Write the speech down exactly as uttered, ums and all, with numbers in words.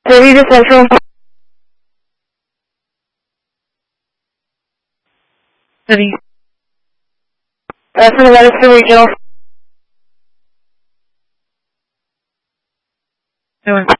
thirty to Central. City. Uh, for the Madison Regional. Doing.